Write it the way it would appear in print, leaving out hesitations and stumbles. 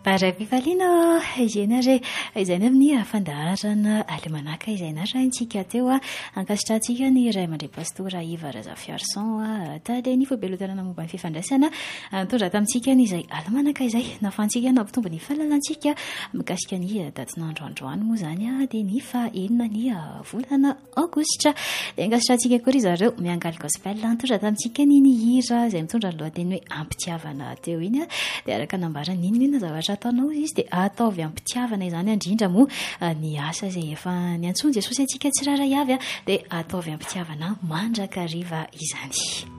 Ara-pifaliana izay nare izay amin'ny fandaharana alemanaka izay narantsika teo ankasitratsika ny iray mandray pastora Iva Razafiarson tadiny fobelotanana momba ny fifandraisana mitondra tamintsika ny izay alemanaka izay nafantsika nampitombo ny fahalalantsika mikasika ny datin'andro androany moa zany dia ny fahaenina ny volana aogositra dia ankasitratsika koa ry zareo miangaly gospel mitondra tamintsika ny hira izay mitondra ny lohateny hoe ampitiavana teo iny dia araka nambarany inona zavatra ataonao izy dia ataovy ampitiavana izany andrindra moa ny asa izay efa ny antsony Jesosy antsika tsiraray avy dia ataovy ampitiavana mandrakariva izany.